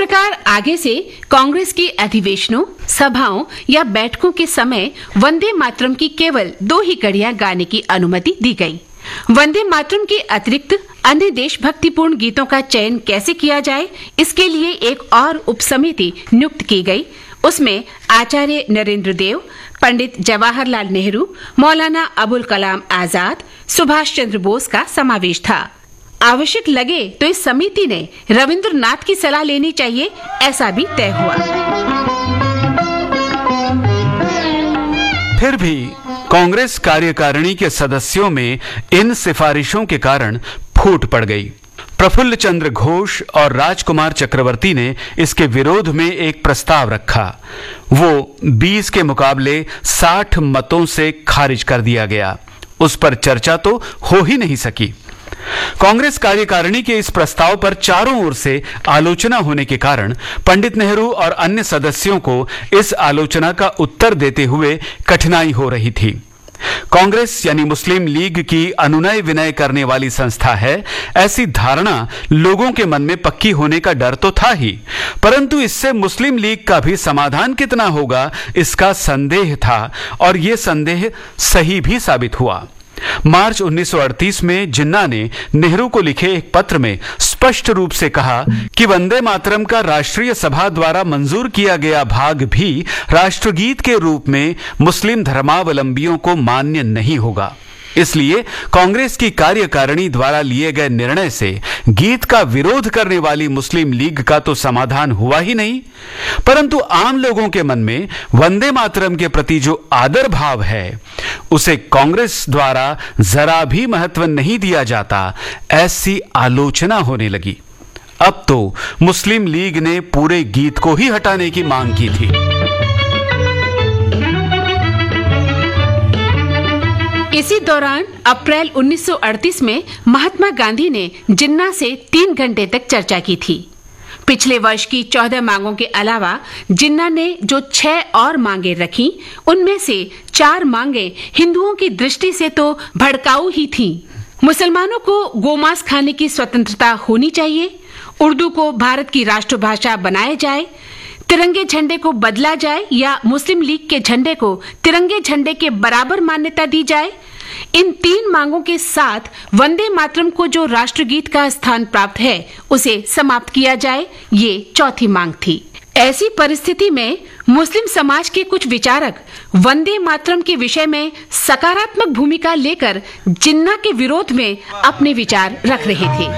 सरकार आगे से कांग्रेस के अधिवेशनों, सभाओं या बैठकों के समय वंदे मातरम की केवल 2 ही कड़ियां गाने की अनुमति दी गई। वंदे मातरम के अतिरिक्त अन्य देशभक्तिपूर्ण गीतों का चयन कैसे किया जाए, इसके लिए एक और उपसमिति नियुक्त की गई। उसमें आचार्य नरेंद्र देव, पंडित जवाहरलाल नेहरू, मौलाना अबुल कलाम आजाद, सुभाष चंद्र बोस का समावेश था। आवश्यक लगे तो इस समिति ने रविंद्रनाथ की सलाह लेनी चाहिए, ऐसा भी तय हुआ। फिर भी कांग्रेस कार्यकारिणी के सदस्यों में इन सिफारिशों के कारण फूट पड़ गई। प्रफुल्ल चंद्र घोष और राजकुमार चक्रवर्ती ने इसके विरोध में एक प्रस्ताव रखा। वो 20 के मुकाबले 60 मतों से खारिज कर दिया गया। उस पर चर्चा तो हो ही नहीं सकी। कांग्रेस कार्यकारिणी के इस प्रस्ताव पर चारों ओर से आलोचना होने के कारण पंडित नेहरू और अन्य सदस्यों को इस आलोचना का उत्तर देते हुए कठिनाई हो रही थी। कांग्रेस यानी मुस्लिम लीग की अनुनय विनय करने वाली संस्था है, ऐसी धारणा लोगों के मन में पक्की होने का डर तो था ही, परंतु इससे मुस्लिम लीग का भी समाधान कितना होगा, इसका संदेह था और यह संदेह सही भी साबित हुआ। मार्च 1938 में जिन्ना ने नेहरू को लिखे एक पत्र में स्पष्ट रूप से कहा कि वंदे मातरम का राष्ट्रीय सभा द्वारा मंजूर किया गया भाग भी राष्ट्रगीत के रूप में मुस्लिम धर्मावलंबियों को मान्य नहीं होगा। इसलिए कांग्रेस की कार्यकारिणी द्वारा लिए गए निर्णय से गीत का विरोध करने वाली मुस्लिम लीग का तो समाधान हुआ ही नहीं, परंतु आम लोगों के मन में वंदे मातरम के प्रति जो आदर भाव है, उसे कांग्रेस द्वारा जरा भी महत्व नहीं दिया जाता, ऐसी आलोचना होने लगी। अब तो मुस्लिम लीग ने पूरे गीत को ही हटाने की मांग की थी। इसी दौरान अप्रैल 1938 में महात्मा गांधी ने जिन्ना से 3 घंटे तक चर्चा की थी। पिछले वर्ष की 14 मांगों के अलावा जिन्ना ने जो 6 और मांगे रखी, उनमें से 4 मांगे हिंदुओं की दृष्टि से तो भड़काऊ ही थीं। मुसलमानों को गोमांस खाने की स्वतंत्रता होनी चाहिए, उर्दू को भारत की राष्ट्रभाषा बनाया जाए, तिरंगे झंडे को बदला जाए या मुस्लिम लीग के झंडे को तिरंगे झंडे के बराबर मान्यता दी जाए। इन 3 मांगों के साथ वंदे मातरम को जो राष्ट्रगीत का स्थान प्राप्त है, उसे समाप्त किया जाए, ये चौथी मांग थी। ऐसी परिस्थिति में मुस्लिम समाज के कुछ विचारक वंदे मातरम के विषय में सकारात्मक भूमिका लेकर जिन्ना के विरोध में अपने विचार रख रहे थे।